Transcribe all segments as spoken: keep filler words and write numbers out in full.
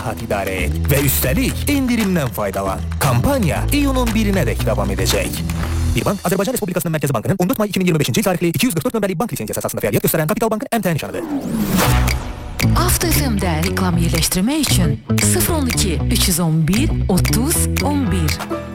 rahat idare et ve üstelik indirimden faydalan. Kampanya iyunun birine dek devam edecek. Bir bank, Azerbaycan Respublikası'nın Merkezi Bankı'nın on dört May iki bin yirmi beşinci yıl tarihli iki yüz kırk dört nömrəli bank lisensiyası esasında fəaliyyət göstərən Kapital Bank'ın M T nişanıdır. Avto F M'də reklam yerləşdirmək üçün sıfır on iki üç yüz on bir otuz on bir.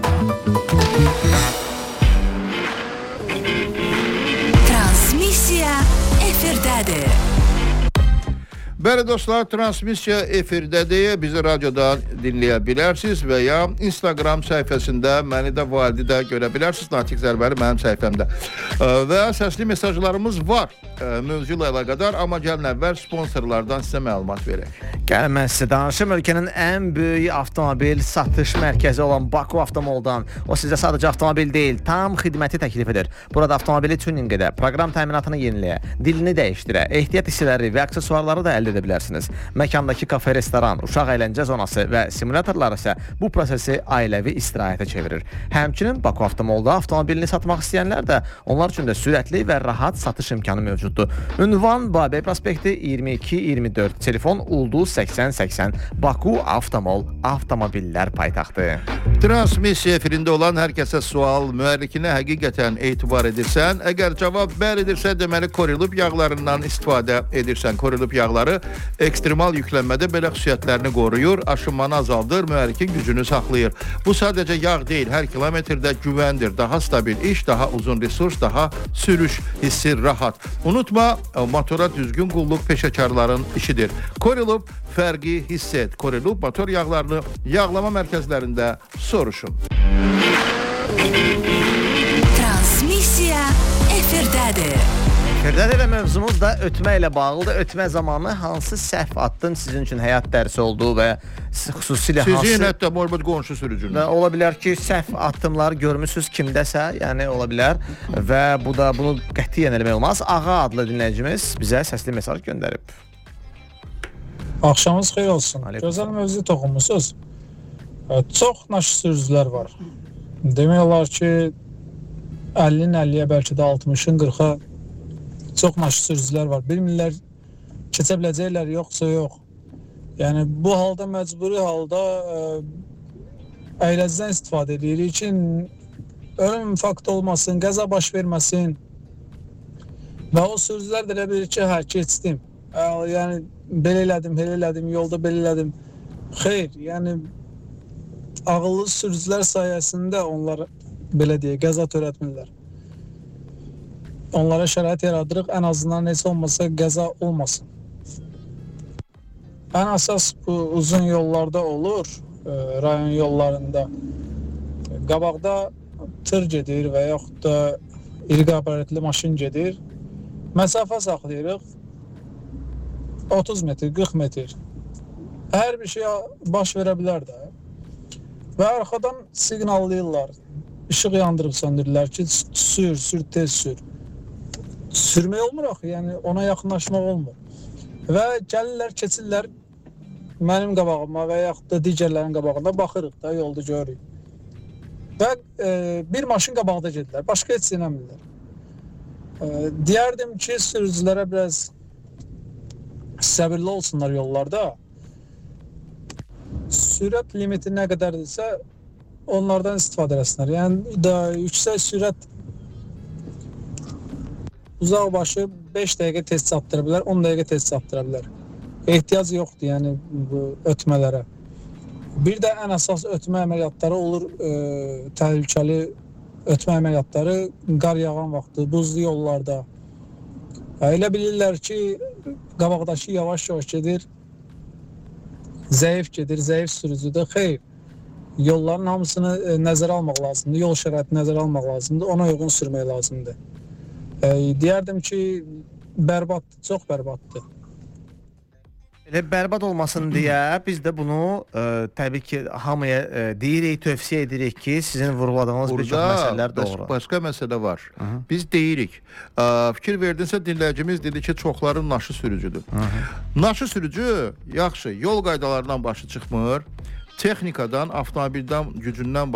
Transmisiya efirdədir. Bəli dostlar, transmisiya efirdədir. Bizi radiodan dinləyə bilərsiniz və ya Instagram səhifəsində məni də, Validi də görə bilərsiniz. Natiq Zərbəli mənim səhifəmdə. Və səsli mesajlarımız var mövzu ilə əlaqədar, amma gəlin əvvəl sponsorlardan sizə məlumat verək. Gəlin mən sizə danışım. Ölkənin ən böyük avtomobil satış mərkəzi olan Baku Avtomoldan. O sizə sadəcə avtomobil deyil, tam xidməti təklif edir. Burada avtomobili tuning edə, proqram təminatını yeniləyə, dilini dəyişdirə, ehtiyat hissələri və aksesuarları da əldə edə bilərsiniz. Məkandakı kafe, restoran, uşaq əyləncə zonası və simulatorlar isə bu prosesi ailəvi istirahətə çevirir. Həmçinin Baku Avtomolda avtomobilini satmaq istəyənlər də onlar üçün də sürətli və rahat satış imkanı mövcuddur. Ünvan Babək prospekti iyirmi iki iyirmi dörd, telefon Ulduz səksən səksən. Baku Avtomol, avtomobillər paytaxtı. Transmisiya efirində olan hər kəsə sual, mühərrikinə həqiqətən etibar edirsən. Əgər cavab bəlidirsə, deməli korulub yağlarından istifadə edirsən. Korulub yağları ekstremal yüklənmədə belə xüsusiyyətlərini qoruyur, aşınmanı azaldır, mühərrikin gücünü saxlayır. Bu sadəcə yağ deyil, hər kilometrdə güvəndir. Daha stabil iş, daha uzun resurs, daha sürüş hissi rahat. Unutma, motora düzgün qulluq peşəkarların işidir. Korulub fərqi hiss et. Korulub motor yağlarını yağlama mərkəzlərində soruşun. Transmisiya efirdədir. Efirdədir və mövzumuz da ötmə ilə bağlıdır. Ötmə zamanı hansı səhv addın sizin üçün həyat dərsi olduğu və xüsusilə hansı... Sizin hətta morbid qonşu sürücünün. Ola bilər ki, səhv addımları görmüsünüz kimdəsə, yəni ola bilər və bu da bunu qətiyyən eləmək olmaz. Ağa adlı dinləyicimiz bizə səsli mesaj göndərib. Axşamınız xeyir olsun. Aleyküm. Gözəl mövzu toxunmusunuz. Çox naşı sürücülər var. Demək olar ki, əlliyin əlliyə, bəlkə də altmışın qırxa çox naşı sürücülər var. Bilmirlər, keçə biləcəklər, yoxsa yox. Yəni, bu halda məcburi halda əyləzdən istifadə edirik ki, ölüm faktı olmasın, qəza baş verməsin. Və o sürücülər də elə bilir ki, hə, keçdim. Yəni, belə elədim, belə elədim, yolda belə elədim. Xeyr, yəni, ağıllı sürücülər sayəsində onlar, belə deyək, qəza törətmirlər. Onlara şərait yaradırıq, ən azından heç olmasa qəza olmasın. Ən əsas bu uzun yollarda olur, rayon yollarında. Qabaqda tır gedir və yaxud da iri qabaretli maşın gedir. Məsafə saxlayırıq, otuz metr, qırx metr. Hər bir şey baş verə bilər də. Və arxadan siqnallayırlar, işıq yandırıb söndürürlər ki, sür, sür, tez sür. Sürmək olmur axı, yəni ona yaxınlaşmaq olmur. Və gəlirlər, keçirlər mənim qabağıma və yaxud da digərlərin qabağında baxırıq da, yolda görürük. Və e, bir maşın qabaqda gedirlər, başqa heç sinəmirlər. E, deyərdim ki, sürücülərə biraz səbirli olsunlar yollarda. Sürət limiti nə qədərdirsə, onlardan istifadə etsinlər. Yəni, da yüksək sürət uzaq başı beş dəqiqə tez çatdıra bilər, on dəqiqə tez çatdıra bilər. Ehtiyac yoxdur, yəni bu ötmələrə. Bir də ən əsas ötmə əməliyyatları olur, e, təhlükəli ötmə əməliyyatları qar yağan vaxtı, buzlu yollarda. Elə bilirlər ki, qabaqdakı yavaş-yavaş gedir, zəif gedir, zəif sürücüdür. Xeyr, yolların hamısını e, nəzərə almaq lazımdır, yol şəraiti nəzərə almaq lazımdır, ona uyğun sürmək lazımdır. E, deyərdim ki, bərbaddır, çox bərbaddır. Elə bərbad olmasın deyə biz də bunu e, təbii ki, hamıya e, deyirik, tövsiyə edirik ki, sizin vurguladığınız bir çox məsələlər doğru. Burada başqa məsələ var. Hı -hı. Biz deyirik. E, fikir verdinsə dinləyicimiz dedi ki, çoxları naşı sürücüdür. Hı -hı. Naşı sürücü, yaxşı, yol qaydalarından başı çıxmır, texnikadan, avtomobildən, gücündən